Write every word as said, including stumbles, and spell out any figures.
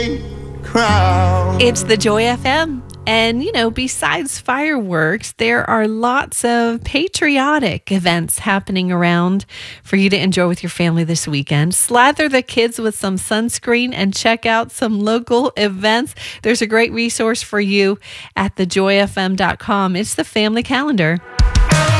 crowd. It's the Joy F M. And, you know, besides fireworks, there are lots of patriotic events happening around for you to enjoy with your family this weekend. Slather the kids with some sunscreen and check out some local events. There's a great resource for you at the joy f m dot com. It's the family calendar.